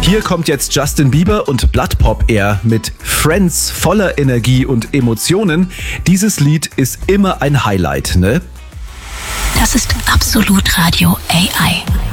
Hier kommt jetzt Justin Bieber und Blood Pop Air mit Friends voller Energie und Emotionen. Dieses Lied ist immer ein Highlight, ne? Das ist Absolut Radio AI.